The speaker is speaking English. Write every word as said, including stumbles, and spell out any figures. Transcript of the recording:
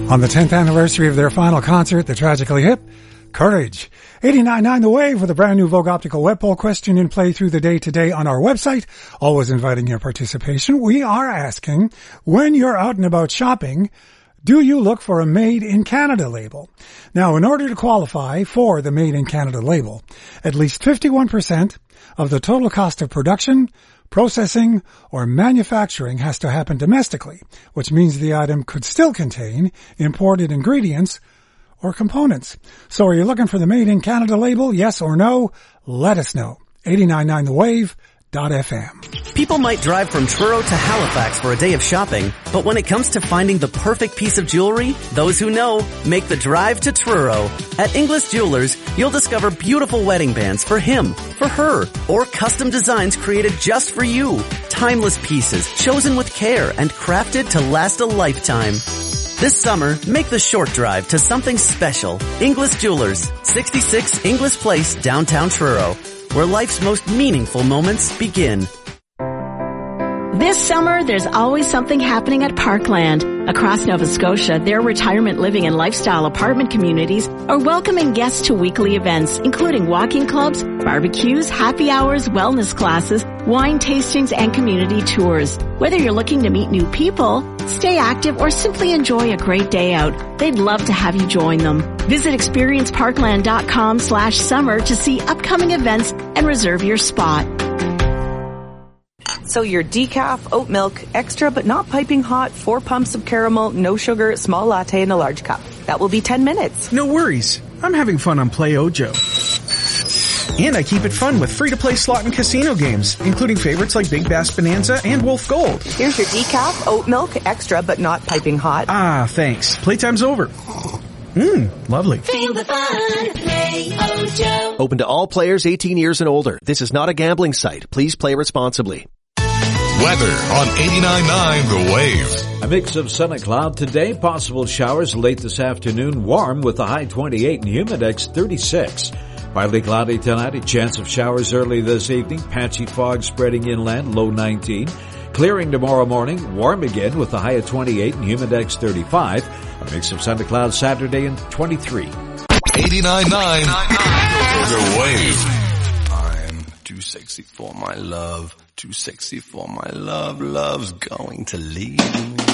On the tenth anniversary of their final concert, the Tragically Hip, Courage. eighty-nine point nine The Wave with a brand new Vogue Optical web poll question in play through the day today on our website. Always inviting your participation. We are asking, when you're out and about shopping, do you look for a Made in Canada label? Now, in order to qualify for the Made in Canada label, at least fifty-one percent of the total cost of production, processing, or manufacturing has to happen domestically, which means the item could still contain imported ingredients or components. So are you looking for the Made in Canada label? Yes or no? Let us know. eighty-nine point nine the wave dot f m. People might drive from Truro to Halifax for a day of shopping, but when it comes to finding the perfect piece of jewelry, those who know make the drive to Truro. At Inglis Jewelers, you'll discover beautiful wedding bands for him, for her, or custom designs created just for you. Timeless pieces chosen with care and crafted to last a lifetime. This summer, make the short drive to something special. Inglis Jewelers, sixty-six Inglis Place, downtown Truro, where life's most meaningful moments begin. This summer, there's always something happening at Parkland. Across Nova Scotia, their retirement living and lifestyle apartment communities are welcoming guests to weekly events, including walking clubs, barbecues, happy hours, wellness classes, wine tastings, and community tours. Whether you're looking to meet new people, stay active, or simply enjoy a great day out, they'd love to have you join them. Visit experienceparkland.com slash summer to see upcoming events and reserve your spot. So your decaf, oat milk, extra but not piping hot, four pumps of caramel, no sugar, small latte in a large cup. That will be ten minutes. No worries. I'm having fun on Play Ojo. And I keep it fun with free-to-play slot and casino games, including favorites like Big Bass Bonanza and Wolf Gold. Here's your decaf, oat milk, extra but not piping hot. Ah, thanks. Playtime's over. Mmm, lovely. Feel the fun. Play Ojo. Open to all players eighteen years and older. This is not a gambling site. Please play responsibly. Weather on eighty-nine point nine The Wave. A mix of sun and cloud today. Possible showers late this afternoon. Warm with a high twenty-eight and humidex thirty-six. Partly cloudy tonight. A chance of showers early this evening. Patchy fog spreading inland. Low nineteen. Clearing tomorrow morning. Warm again with a high of twenty-eight and humidex thirty-five. A mix of sun and cloud Saturday and twenty-three. eighty-nine point nine The Wave. I'm too sexy for my love. Too sexy for my love. Love's going to leave me.